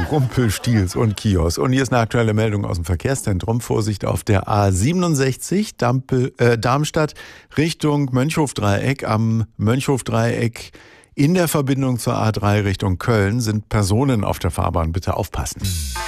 Rumpelstiels und Kiosk. Und hier ist eine aktuelle Meldung aus dem Verkehrszentrum. Vorsicht auf der A67 Darmstadt Richtung Mönchhofdreieck. Am Mönchhofdreieck in der Verbindung zur A3 Richtung Köln sind Personen auf der Fahrbahn. Bitte aufpassen.